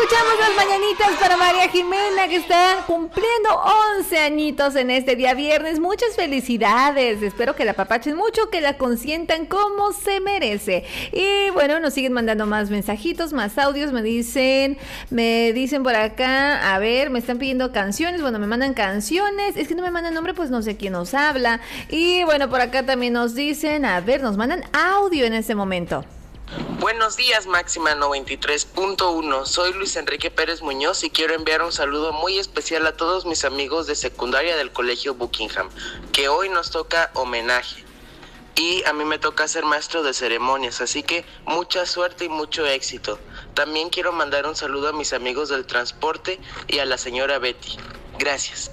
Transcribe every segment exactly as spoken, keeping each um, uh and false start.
Escuchamos las mañanitas para María Jimena, que está cumpliendo once añitos en este día viernes. Muchas felicidades. Espero que la apapachen mucho, que la consientan como se merece. Y bueno, nos siguen mandando más mensajitos, más audios. Me dicen, me dicen por acá, a ver, me están pidiendo canciones. Bueno, me mandan canciones. Es que no me mandan nombre, pues no sé quién nos habla. Y bueno, por acá también nos dicen, a ver, nos mandan audio en este momento. Buenos días, Máxima noventa y tres punto uno. Soy Luis Enrique Pérez Muñoz y quiero enviar un saludo muy especial a todos mis amigos de secundaria del Colegio Buckingham, que hoy nos toca homenaje. Y a mí me toca ser maestro de ceremonias, así que mucha suerte y mucho éxito. También quiero mandar un saludo a mis amigos del transporte y a la señora Betty. Gracias.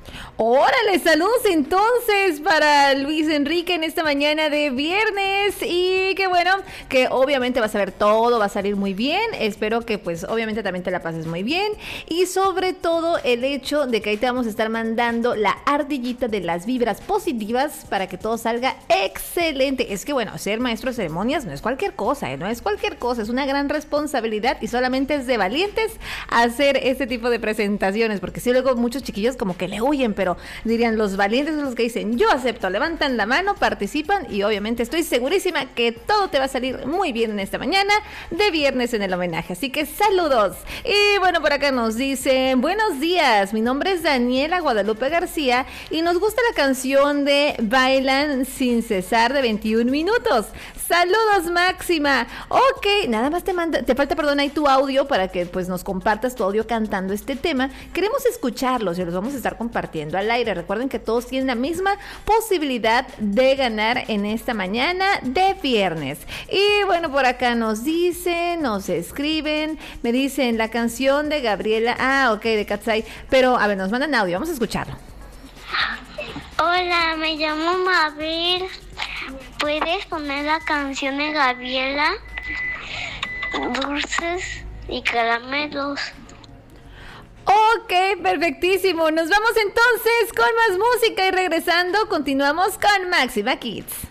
Órale, saludos entonces para Luis Enrique en esta mañana de viernes. Y que bueno, que obviamente vas a ver todo, va a salir muy bien. Espero que pues obviamente también te la pases muy bien. Y sobre todo el hecho de que ahí te vamos a estar mandando la ardillita de las vibras positivas para que todo salga excelente. Es que bueno, ser maestro de ceremonias no es cualquier cosa, ¿eh? No es cualquier cosa, es una gran responsabilidad y solamente es de valientes hacer este tipo de presentaciones, porque si luego muchos chiquillos como que le huyen, pero dirían, los valientes son los que dicen, yo acepto, levantan la mano, participan y obviamente estoy segurísima que todo te va a salir muy bien en esta mañana de viernes en el homenaje, así que saludos. Y bueno, por acá nos dicen, buenos días, mi nombre es Daniela Guadalupe García y nos gusta la canción de Bailan Sin Cesar de veintiún minutos. Saludos, Máxima. Ok, nada más te manda, te falta, perdón, ahí tu audio para que pues nos compartas tu audio cantando este tema. Queremos escucharlos y los vamos a estar compartiendo al aire. Recuerden que todos tienen la misma posibilidad de ganar en esta mañana de viernes. Y bueno, por acá nos dicen, nos escriben, me dicen la canción de Gabriela, ah, ok, de Katsai, pero a ver, nos mandan audio, vamos a escucharlo. Hola, me llamo Mabel. ¿Puedes poner la canción de Gabriela? Dulces y caramelos. Ok, perfectísimo. Nos vamos entonces con más música y regresando continuamos con Máxima Kids.